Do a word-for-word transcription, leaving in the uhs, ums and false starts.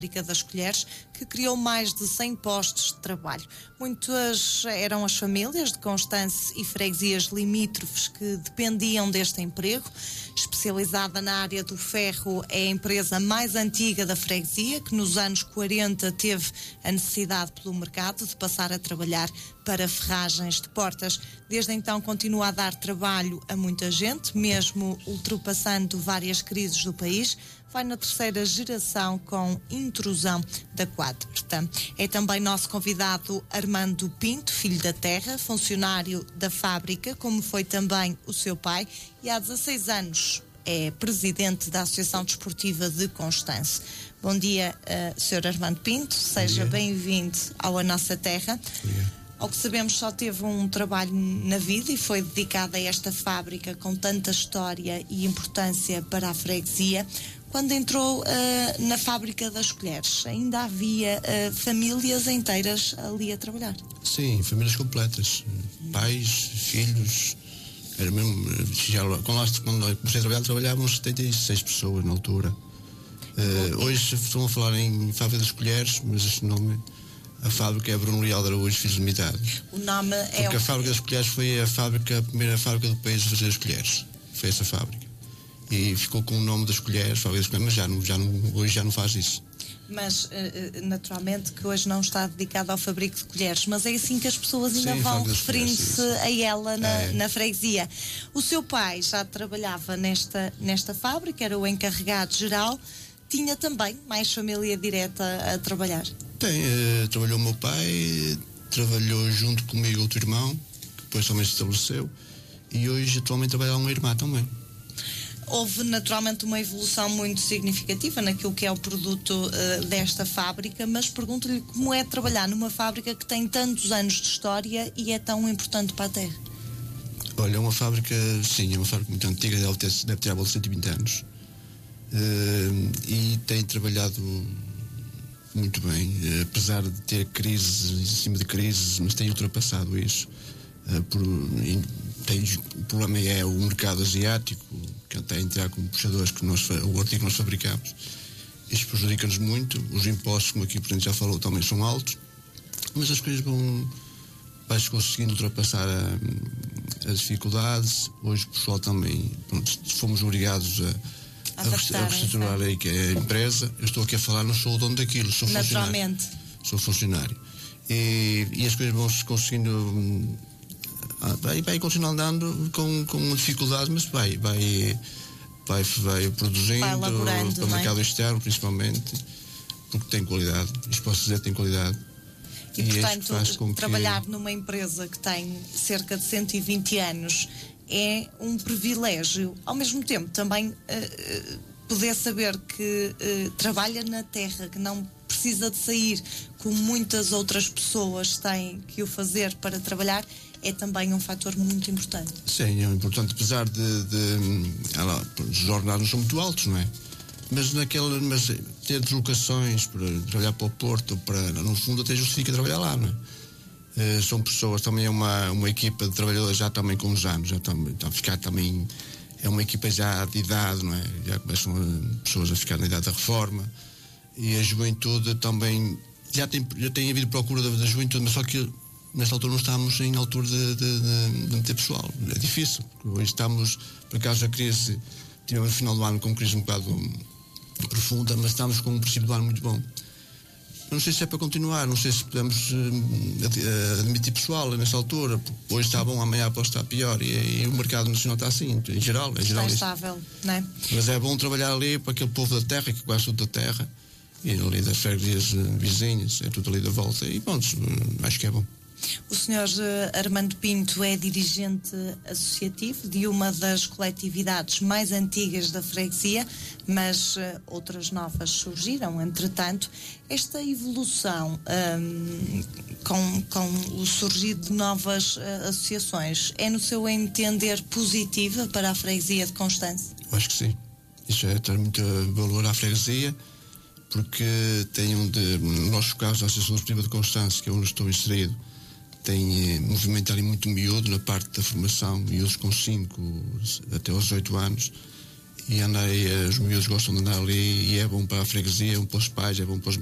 Fábrica das Colheres, que criou mais de cem postos de trabalho. Muitas eram as famílias de Constance e freguesias limítrofes que dependiam deste emprego. Especializada na área do ferro, é a empresa mais antiga da freguesia, que nos anos quarenta teve a necessidade pelo mercado de passar a trabalhar para ferragens de portas. Desde então continua a dar trabalho a muita gente, mesmo ultrapassando várias crises do país. Vai na terceira geração com intrusão da Quadberta. É também nosso convidado Armando Pinto, filho da terra, funcionário da fábrica, como foi também o seu pai, e há dezasseis anos é presidente da Associação Desportiva de Constance. Bom dia, uh, senhor Armando Pinto, seja bem-vindo ao A Nossa Terra. Ao que sabemos, só teve um trabalho na vida e foi dedicado a esta fábrica com tanta história e importância para a freguesia. Quando entrou uh, na Fábrica das Colheres, ainda havia uh, famílias inteiras ali a trabalhar? Sim, famílias completas. Pais, filhos. Era mesmo, já, quando, nós, quando nós comecei a trabalhar, trabalhavam setenta e seis pessoas na altura. Uh, hoje estão a falar em Fábrica das Colheres, mas este nome, a fábrica é Bruno Leal de Araújo Filhos Limitado. O nome é. Porque o... a Fábrica das Colheres foi a, fábrica, a primeira fábrica do país a fazer as colheres. Foi essa fábrica. E ficou com o nome das colheres, Fábrica das Colheres, mas já não, já não, hoje já não faz isso. Mas, naturalmente, que hoje não está dedicado ao fabrico de colheres, mas é assim que as pessoas ainda Sim, vão referindo-se a ela na, é. na freguesia. O seu pai já trabalhava nesta, nesta fábrica, era o encarregado geral, tinha também mais família direta a trabalhar? Tem, uh, trabalhou o meu pai, trabalhou junto comigo outro irmão, que depois também se estabeleceu, e hoje atualmente trabalha uma irmã também. Houve naturalmente uma evolução muito significativa naquilo que é o produto uh, desta fábrica, mas pergunto-lhe como é trabalhar numa fábrica que tem tantos anos de história e é tão importante para a terra. Olha, é uma fábrica, sim, é uma fábrica muito antiga, deve ter, deve ter à volta de cento e vinte anos, uh, e tem trabalhado muito bem, uh, apesar de ter crises em cima de crises, mas tem ultrapassado isso. Uh, por, in, tem, o problema é o mercado asiático, que está a entrar com puxadores que nós, o artigo que nós fabricamos. Isto prejudica-nos muito. Os impostos, como aqui o Presidente já falou, também são altos, mas as coisas vão, vais conseguindo ultrapassar a, as dificuldades. Hoje o pessoal também, pronto, fomos obrigados a, a, a reestruturar aí que é a empresa. Eu estou aqui a falar, não sou o dono daquilo, sou funcionário. Naturalmente. Sou funcionário. E, e as coisas vão-se conseguindo. Vai, vai continuar andando com, com dificuldades, mas vai, vai, vai, vai produzindo vai elaborando, para o mercado é? externo, principalmente, porque tem qualidade. Isto posso dizer tem qualidade. E, e portanto, trabalhar que... numa empresa que tem cerca de cento e vinte anos é um privilégio. Ao mesmo tempo, também uh, poder saber que uh, trabalha na terra, que não precisa de sair, como muitas outras pessoas têm que o fazer para trabalhar, é também um fator muito importante. Sim, é importante, apesar de, de ela, os jornadas não são muito altos, não é? Mas, naquela, mas ter deslocações para trabalhar para o Porto, para, no fundo até justifica trabalhar lá, não é? Uh, são pessoas, também é uma, uma equipa de trabalhadores já também com uns anos, já também, está a ficar também, é uma equipa já de idade, não é? Já começam a, pessoas a ficar na idade da reforma, e a juventude também, já tem, já tem havido procura da, da juventude, mas só que nesta altura não estamos em altura de, de, de, de meter pessoal. É difícil, porque hoje estamos, por acaso a crise, tivemos no final do ano com uma crise um bocado profunda, mas estamos com um princípio do ano muito bom. Eu não sei se é para continuar, não sei se podemos uh, admitir pessoal nesta altura, porque hoje está bom, amanhã pode estar pior, e, e o mercado nacional está assim, em geral. É geral está estável, não é? Mas é bom trabalhar ali para aquele povo da terra, que gosta da terra, e ali das freguesias vizinhas, é tudo ali da volta, e bom, acho que é bom. O senhor Armando Pinto é dirigente associativo de uma das coletividades mais antigas da freguesia, mas uh, outras novas surgiram. Entretanto, esta evolução um, com, com o surgir de novas uh, associações é, no seu entender, positiva para a freguesia de Constance? Eu acho que sim. Isso é ter muito valor à freguesia, porque tem um de, no nosso caso, a Associação Desportiva de Constance, que é onde estou inserido, tem eh, movimento ali muito miúdo na parte da formação, miúdos com cinco até aos oito anos, e andar aí, os miúdos gostam de andar ali, e é bom para a freguesia, é bom para os pais, é bom para os